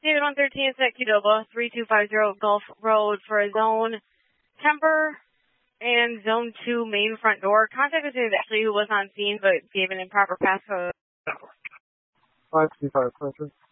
David 113 at Qdoba, 3250 Gulf Road for a zone temper and zone 2 main front door. Contact was actually who was on scene but gave an improper passcode. 525,